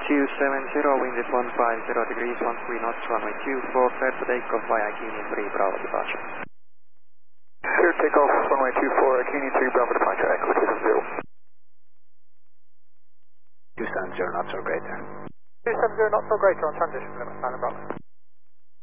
270, wind is 150 degrees, 13 knots, runway 24, clear for takeoff via Kini 3, Bravo departure. Clear takeoff, runway 24, Kini 3, Bravo departure, Echo 270. 270 knots or greater. 270 knots or greater on transition limit, Silent Bravo.